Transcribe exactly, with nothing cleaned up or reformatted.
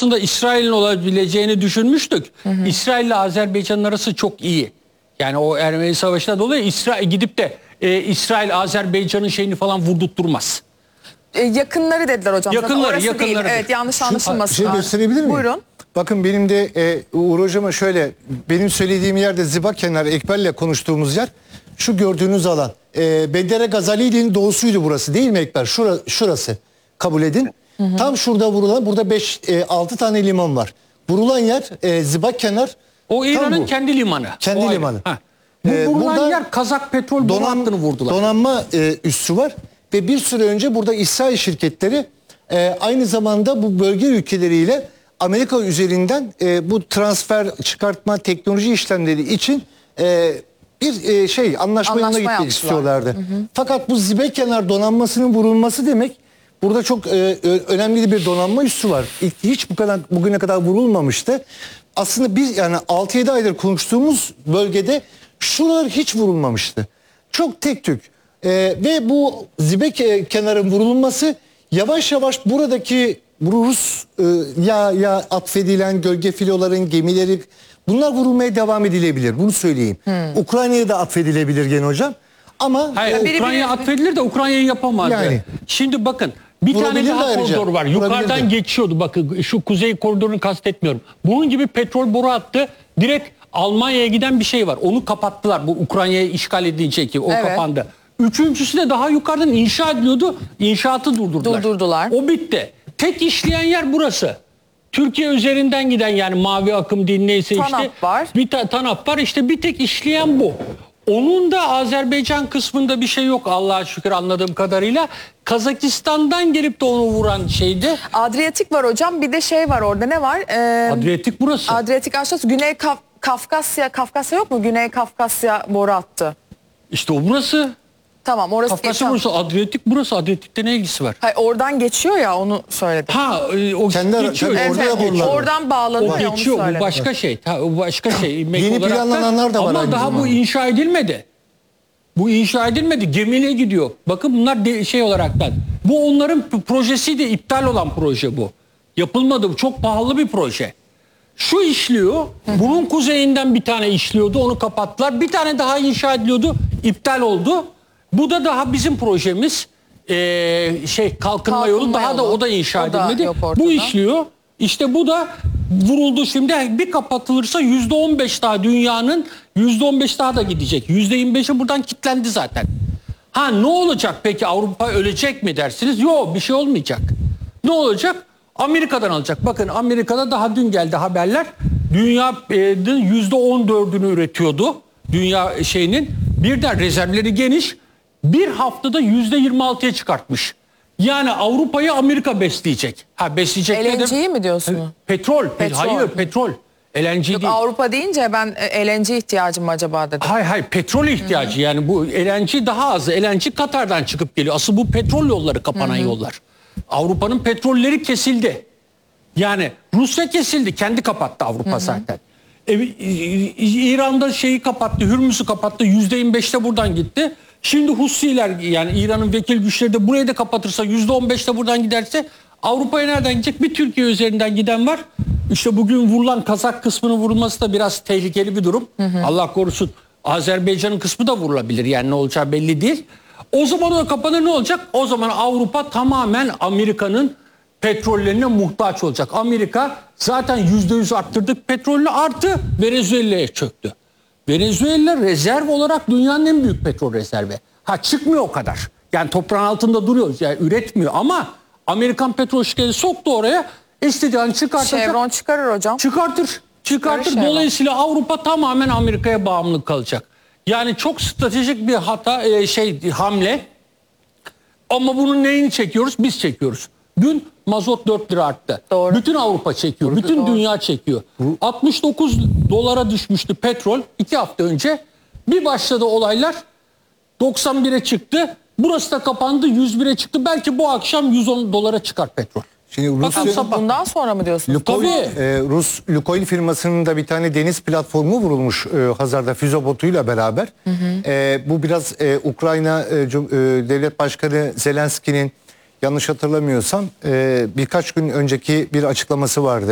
aslında İsrail'in olabileceğini düşünmüştük. Hı hı. İsrail ile Azerbaycan'ın arası çok iyi. Yani o Ermeni Savaşı'na dolayı İsrail gidip de e, İsrail Azerbaycan'ın şeyini falan vurdurtturmaz. E, yakınları dediler hocam. Yakınları, yakınları. Evet, yanlış anlaşılmasın. Bir şey gösterebilir miyim? Buyurun. Bakın benim de e, Uğur Hocam'a şöyle, benim söylediğim yerde Zibakenar, Ekber'le konuştuğumuz yer şu gördüğünüz alan. E, Bedere Gazali'nin doğusuydu burası değil mi Ekber? Şura, şurası kabul edin. Hı hı. Tam şurada vurulan, burada beş altı tane liman var. Vurulan yer e, Zibakenar. O İran'ın kendi limanı. Kendi o limanı. Bu ee, vurulan yer Kazak petrol boru hattını vurdular. Donanma e, üssü var ve bir süre önce burada İsrail şirketleri e, aynı zamanda bu bölge ülkeleriyle Amerika üzerinden e, bu transfer, çıkartma, teknoloji işlemleri için e, bir e, şey anlaşma yoluna gitmek istiyorlardı. Hı hı. Fakat bu Zibekenar donanmasının vurulması demek, burada çok e, önemli bir donanma üssü var. İlk, hiç bu kadar bugüne kadar vurulmamıştı. Aslında biz yani altı yedi aydır konuştuğumuz bölgede şuralar hiç vurulmamıştı. Çok tek tük. Ee, ve bu Zibekenar'ın vurulması yavaş yavaş buradaki Rus e, ya ya atfedilen gölge filoların, gemileri, bunlar vurulmaya devam edilebilir. Bunu söyleyeyim. Hmm. Ukrayna'ya da atfedilebilir gene hocam. Ama hayır, e, Ukrayna atfedilir de Ukrayna'yı yapamaz. Yani. Şimdi bakın bir tane daha koridor var. Yukarıdan geçiyordu. Bakın şu kuzey koridorunu kastetmiyorum. Bunun gibi petrol boru hattı direkt Almanya'ya giden bir şey var. Onu kapattılar. Bu Ukrayna'ya işgal edilecek. O evet. kapandı. Üçüncüsü de daha yukarıdan inşa ediliyordu. İnşaatı durdurdular. Durdurdular. O bitti. Tek işleyen yer burası. Türkiye üzerinden giden yani mavi akım değil neyse işte. TANAP var. Bir ta TANAP var. İşte bir tek işleyen bu. Onun da Azerbaycan kısmında bir şey yok Allah'a şükür anladığım kadarıyla. Kazakistan'dan gelip de onu vuran şeydi. Adriyatik var hocam. Bir de şey var orada, ne var? Ee, Adriyatik burası. Adriyatik aşağısı. Güney Kaf Kafkasya. Kafkasya yok mu? Güney Kafkasya boru hattı. İşte o burası. Tamam orası. Kafkasya burası, Adriyatik burası. Adriyatik'te ne ilgisi var? Hayır, oradan geçiyor ya, onu söyledim. Ha o kendi geçiyor. Evet, orada evet, oradan bağlanıyor o ya, geçiyor. onu söyledim. Bu başka şey. Ha, o başka şey. Yeni planlananlar da var. Ama daha bu inşa edilmedi. Bu inşa edilmedi. Gemiyle gidiyor. Bakın bunlar de, şey olaraktan. Bu onların projesiydi. İptal olan proje bu. Yapılmadı. Bu çok pahalı bir proje. Şu işliyor. Bunun kuzeyinden bir tane işliyordu. Onu kapattılar. Bir tane daha inşa ediliyordu. İptal oldu. Bu da daha bizim projemiz. Ee, şey kalkınma, kalkınma yolu. Daha yolu. da o da inşa o edilmedi. Da bu işliyor. İşte bu da vuruldu şimdi. Bir kapatılırsa yüzde on beş daha dünyanın yüzde on beş daha da gidecek. yüzde yirmi beşi buradan kilitlendi zaten. Ha ne olacak peki, Avrupa ölecek mi dersiniz? Yok, bir şey olmayacak. Ne olacak? Amerika'dan alacak. Bakın Amerika'da daha dün geldi haberler. Dünyanın yüzde on dördünü üretiyordu. Dünya şeyinin birden rezervleri geniş. Bir haftada yüzde yirmi altıya çıkartmış. Yani Avrupa'yı Amerika besleyecek. Ha besleyecek L N G'yi mi diyorsunuz? Petrol. petrol. Hayır petrol. L N G Yok, değil. Avrupa deyince ben L N G ihtiyacım acaba dedim. Hayır hayır petrol ihtiyacı. Hı-hı. Yani bu L N G daha az. L N G Katar'dan çıkıp geliyor. Asıl bu petrol yolları kapanan Hı-hı. yollar. Avrupa'nın petrolleri kesildi. Yani Rusya kesildi. Kendi kapattı Avrupa Hı-hı. zaten. E, İran'da şeyi kapattı. Hürmüz'ü kapattı. yüzde yirmi beşte buradan gitti. Şimdi Husiler yani İran'ın vekil güçleri de burayı da kapatırsa yüzde on beşte buradan giderse Avrupa'ya nereden gidecek? Bir Türkiye üzerinden giden var. İşte bugün vurulan Kazak kısmının vurulması da biraz tehlikeli bir durum. Hı hı. Allah korusun. Azerbaycan'ın kısmı da vurulabilir. Yani ne olacağı belli değil. O zaman o kapanır, ne olacak? O zaman Avrupa tamamen Amerika'nın petrollerine muhtaç olacak. Amerika zaten yüzde yüz arttırdık petrolünü, artı Venezuela'ya çöktü. Venezuela rezerv olarak dünyanın en büyük petrol rezervi. Ha çıkmıyor o kadar. Yani toprağın altında duruyor. Yani üretmiyor ama Amerikan petrol şirketi soktu oraya. İstediğini çıkartacak. Chevron çıkarır hocam. Çıkartır. Çıkartır. Dolayısıyla Avrupa tamamen Amerika'ya bağımlı kalacak. Yani çok stratejik bir hata şey hamle. Ama bunun neyini çekiyoruz? Biz çekiyoruz. Dün mazot dört lira arttı. Doğru. Bütün Avrupa çekiyor. Doğru. Bütün Doğru. dünya çekiyor. Doğru. altmış dokuz dolara düşmüştü petrol iki hafta önce. Bir başladı olaylar. doksan bire çıktı. Burası da kapandı. yüz bire çıktı. Belki bu akşam yüz on dolara çıkar petrol. Şimdi Rusya, bundan sonra mı diyorsunuz? Lukoil, e, Rus Lukoil firmasının da bir tane deniz platformu vurulmuş e, Hazar'da füze botuyla beraber. Hı hı. E, bu biraz e, Ukrayna e, e, Devlet Başkanı Zelenski'nin yanlış hatırlamıyorsam e, birkaç gün önceki bir açıklaması vardı.